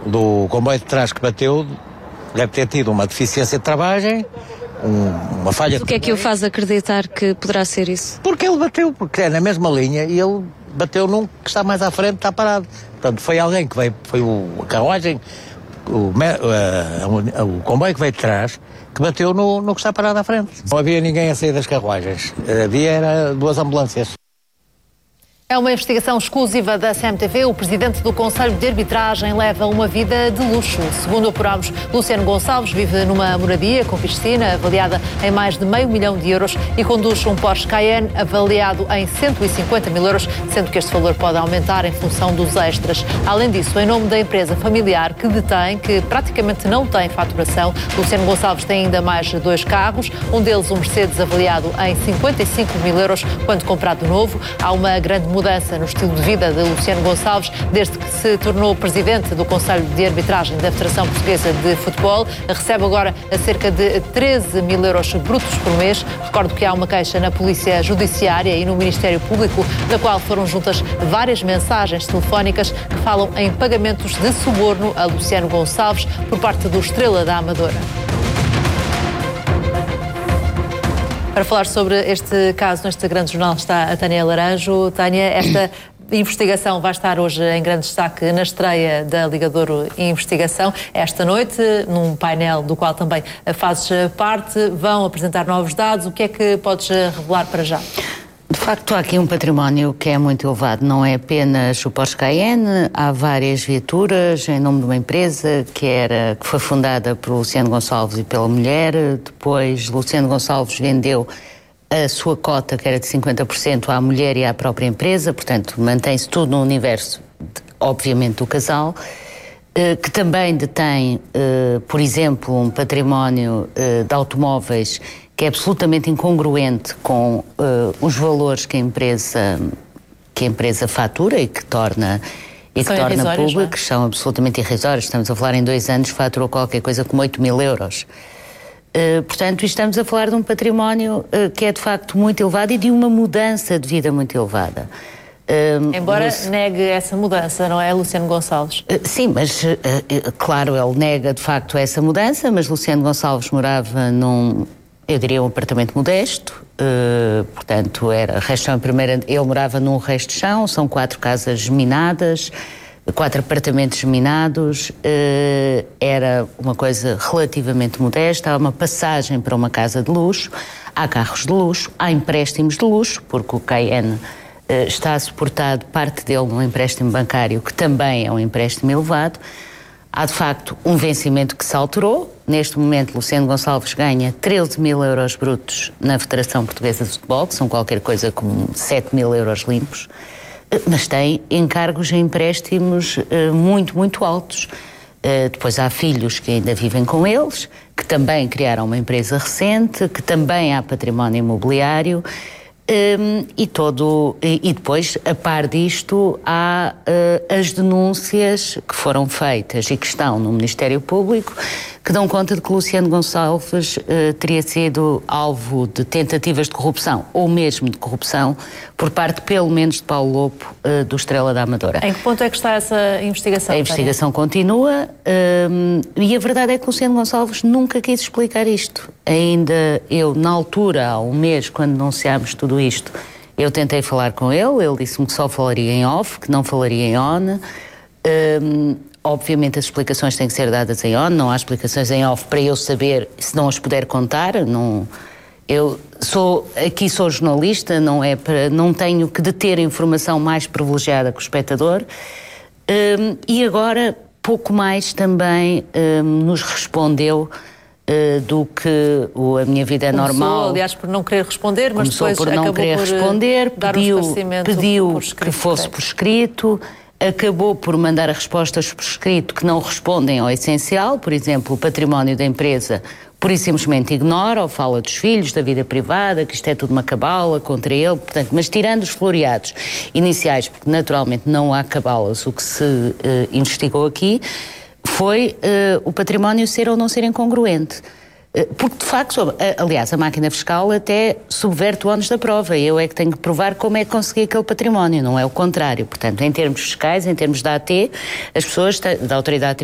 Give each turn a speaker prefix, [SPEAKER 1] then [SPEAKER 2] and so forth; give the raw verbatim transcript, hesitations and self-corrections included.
[SPEAKER 1] do comboio de trás que bateu deve ter tido uma deficiência de travagem, um, uma falha...
[SPEAKER 2] Mas o que é que o faz acreditar que poderá ser isso?
[SPEAKER 1] Porque ele bateu, porque é na mesma linha e ele bateu num que está mais à frente, está parado. Portanto, foi alguém que veio, foi o, a carruagem, o, a, a, o comboio que veio de trás, que bateu no, no que está parado à frente. Não havia ninguém a sair das carruagens, havia era duas ambulâncias.
[SPEAKER 3] É uma investigação exclusiva da C M T V. O presidente do Conselho de Arbitragem leva uma vida de luxo. Segundo apuramos, Luciano Gonçalves vive numa moradia com piscina avaliada em mais de meio milhão de euros e conduz um Porsche Cayenne avaliado em cento e cinquenta mil euros, sendo que este valor pode aumentar em função dos extras. Além disso, em nome da empresa familiar que detém, que praticamente não tem faturação, Luciano Gonçalves tem ainda mais dois carros, um deles um Mercedes avaliado em cinquenta e cinco mil euros quando comprado novo. Há uma grande mudança no estilo de vida de Luciano Gonçalves desde que se tornou presidente do Conselho de Arbitragem da Federação Portuguesa de Futebol. Recebe agora a cerca de treze mil euros brutos por mês. Recordo que há uma queixa na Polícia Judiciária e no Ministério Público, na qual foram juntas várias mensagens telefónicas que falam em pagamentos de suborno a Luciano Gonçalves por parte do Estrela da Amadora. Para falar sobre este caso, neste grande jornal está a Tânia Laranjo. Tânia, esta investigação vai estar hoje em grande destaque na estreia da Liga de Ouro Investigação. Esta noite, num painel do qual também fazes parte, vão apresentar novos dados. O que é que podes revelar para já?
[SPEAKER 4] De facto, há aqui um património que é muito elevado. Não é apenas o Porsche Cayenne, há várias viaturas em nome de uma empresa que, era, que foi fundada por Luciano Gonçalves e pela mulher. Depois, Luciano Gonçalves vendeu a sua cota, que era de cinquenta por cento, à mulher e à própria empresa. Portanto, mantém-se tudo no universo, obviamente, do casal, que também detém, por exemplo, um património de automóveis que é absolutamente incongruente com uh, os valores que a empresa que a empresa fatura e que torna e que torna públicos, são absolutamente irrisórios. Estamos a falar em dois anos, faturou qualquer coisa como oito mil euros. Uh, portanto, estamos a falar de um património uh, que é de facto muito elevado e de uma mudança de vida muito elevada.
[SPEAKER 3] Uh, Embora Luci... negue essa mudança, não é, Luciano Gonçalves?
[SPEAKER 4] Uh, sim, mas, uh, uh, claro, ele nega de facto essa mudança, mas Luciano Gonçalves morava num, eu diria, um apartamento modesto, uh, portanto, era resto de chão, primeira, ele morava num resto de chão, são quatro casas geminadas, quatro apartamentos geminados, uh, era uma coisa relativamente modesta, há uma passagem para uma casa de luxo, há carros de luxo, há empréstimos de luxo, porque o Cayenne uh, está suportado, parte dele, num empréstimo bancário, que também é um empréstimo elevado. Há, de facto, um vencimento que se alterou. Neste momento, Luciano Gonçalves ganha treze mil euros brutos na Federação Portuguesa de Futebol, que são qualquer coisa como sete mil euros limpos, mas tem encargos em empréstimos uh, muito, muito altos. Uh, depois há filhos que ainda vivem com eles, que também criaram uma empresa recente, que também há património imobiliário. Um, e, todo, e, e depois, a par disto, há uh, as denúncias que foram feitas e que estão no Ministério Público, que dão conta de que Luciano Gonçalves uh, teria sido alvo de tentativas de corrupção, ou mesmo de corrupção, por parte, pelo menos, de Paulo Lopo, uh, do Estrela da Amadora.
[SPEAKER 3] Em que ponto é que está essa investigação?
[SPEAKER 4] A investigação continua, um, e a verdade é que Luciano Gonçalves nunca quis explicar isto. Ainda eu, na altura, há um mês, quando anunciámos tudo isto, eu tentei falar com ele, ele disse-me que só falaria em off, que não falaria em on. Um, obviamente as explicações têm que ser dadas em on, não há explicações em off para eu saber, se não as puder contar. Não, eu sou, aqui sou jornalista, não, é para, não tenho que deter informação mais privilegiada que o espectador. Um, e agora, pouco mais também um, nos respondeu Uh, do que o, a minha vida é
[SPEAKER 3] Começou,
[SPEAKER 4] normal.
[SPEAKER 3] aliás, por não querer responder, mas
[SPEAKER 4] Começou
[SPEAKER 3] depois
[SPEAKER 4] por não
[SPEAKER 3] acabou
[SPEAKER 4] querer
[SPEAKER 3] por
[SPEAKER 4] responder, pediu,
[SPEAKER 3] um
[SPEAKER 4] pediu
[SPEAKER 3] por escrito,
[SPEAKER 4] que fosse por escrito, acabou por mandar respostas por escrito que não respondem ao essencial. Por exemplo, o património da empresa por isso simplesmente ignora ou fala dos filhos, da vida privada, que isto é tudo uma cabala contra ele, portanto, mas tirando os floreados iniciais, porque naturalmente não há cabalas, o que se uh, investigou aqui foi uh, o património ser ou não ser incongruente. Uh, porque, de facto, uh, aliás, a máquina fiscal até subverte o ónus da prova. Eu é que tenho que provar como é que consegui aquele património, não é o contrário. Portanto, em termos fiscais, em termos da A T, as pessoas, da Autoridade